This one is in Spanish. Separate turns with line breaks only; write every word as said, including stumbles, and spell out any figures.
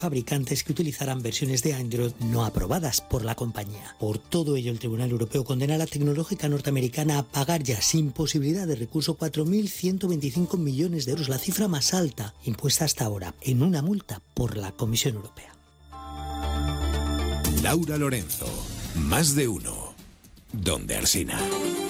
fabricantes que utilizarán versiones de Android no aprobadas por la compañía. Por todo ello, el Tribunal Europeo condena a la tecnológica norteamericana a pagar ya sin posibilidad de recurso cuatro mil ciento veinticinco millones de euros, la cifra más alta impuesta hasta ahora, en una multa por la Comisión Europea.
Laura Lorenzo, Más de Uno, Donde Alsina.